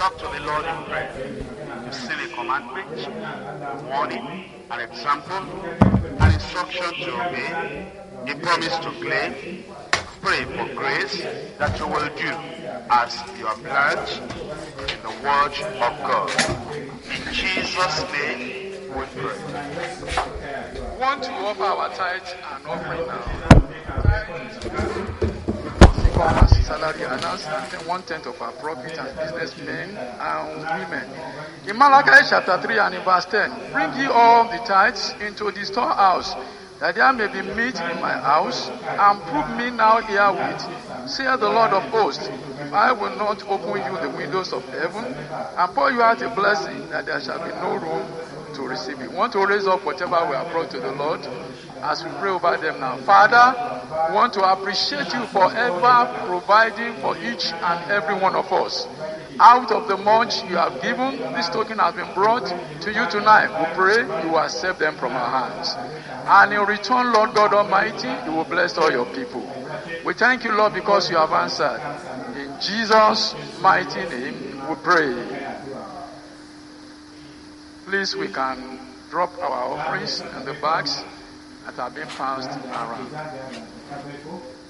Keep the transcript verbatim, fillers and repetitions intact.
Talk to the Lord in prayer. You've seen a commandment, warning, an example, an instruction to obey, a promise to claim. Pray for grace that you will do as you have learned in the Word of God. In Jesus' name we pray. We want to offer our tithe and offering now. As salary earners, and one tenth of our profit as businessmen and women. In Malachi chapter three and in verse ten, bring ye all the tithes into the storehouse, that there may be meat in my house, and prove me now herewith, saith the Lord of hosts, if I will not open you the windows of heaven, and pour you out a blessing, that there shall be no room to receive it. We want to raise up whatever we have brought to the Lord as we pray over them now. Father, we want to appreciate you for ever providing for each and every one of us. Out of the much you have given, this token has been brought to you tonight. We pray you will accept them from our hands. And in return, Lord God Almighty, you will bless all your people. We thank you, Lord, because you have answered. In Jesus' mighty name, we pray. Please, we can drop our offerings in the bags that are being passed around.